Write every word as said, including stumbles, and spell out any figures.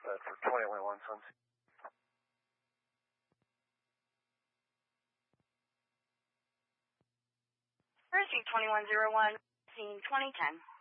uh, for twenty-one Sons. Receive twenty-one zero one, scene twenty ten.